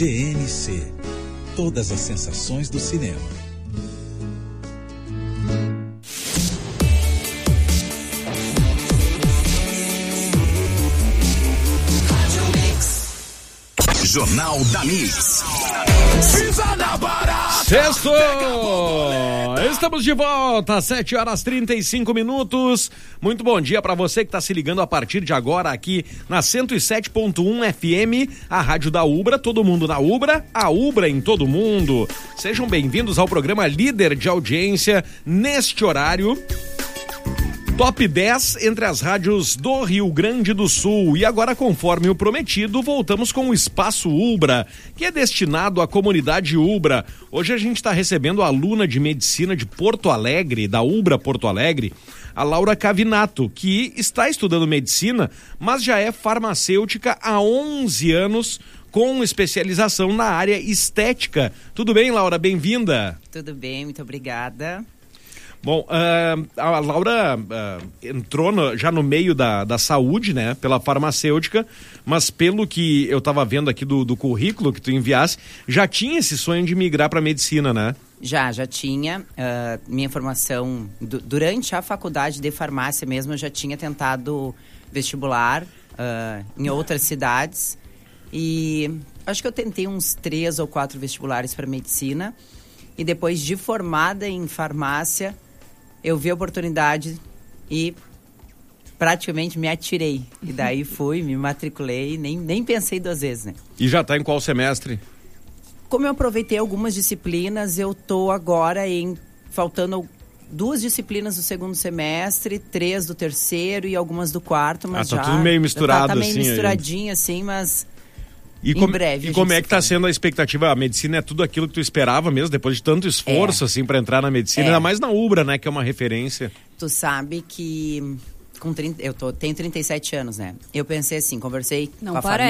TNC. Todas as sensações do cinema. Jornal da Mix. Sexto! Estamos de volta, 7h35. Muito bom dia para você que está se ligando a partir de agora aqui na 107.1 FM, a rádio da Ubra, todo mundo na Ubra, a Ubra em todo mundo. Sejam bem-vindos ao programa líder de audiência neste horário. Top 10 entre as rádios do Rio Grande do Sul. E agora, conforme o prometido, voltamos com o Espaço Ubra, que é destinado à comunidade Ubra. Hoje a gente está recebendo a aluna de medicina de Porto Alegre, da Ubra Porto Alegre, a Laura Cavinato, que está estudando medicina, mas já é farmacêutica há 11 anos, com especialização na área estética. Tudo bem, Laura? Bem-vinda. Tudo bem, muito obrigada. Bom, a Laura entrou já no meio da saúde, né, pela farmacêutica, mas pelo que eu estava vendo aqui do currículo que tu enviasse, já tinha esse sonho de migrar para a medicina, né? Já tinha. Minha formação, durante a faculdade de farmácia mesmo, eu já tinha tentado vestibular em outras cidades e acho que eu tentei uns 3 ou 4 vestibulares para medicina e depois de formada em farmácia, eu vi a oportunidade e praticamente me atirei. E daí fui, me matriculei, nem pensei 2 vezes, né? E já está em qual semestre? Como eu aproveitei algumas disciplinas, eu tô agora faltando 2 disciplinas do segundo semestre, 3 do terceiro e algumas do quarto, mas tá tudo meio misturado, tá meio assim, misturadinho, assim, mas... Em breve. E como é que está sendo a expectativa? A medicina é tudo aquilo que tu esperava mesmo, depois de tanto esforço, assim, para entrar na medicina, ainda mais na Ubra, né, que é uma referência. Tu sabe que tenho 37 anos, né? Eu pensei assim, conversei com a família.